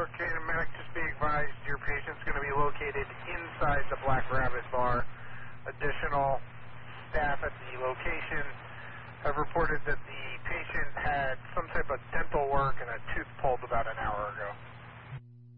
Cannon Medic, just be advised your patient's going to be located inside the Black Rabbit Bar. Additional staff at the location have reported that the patient had some type of dental work and a tooth pulled about an hour ago.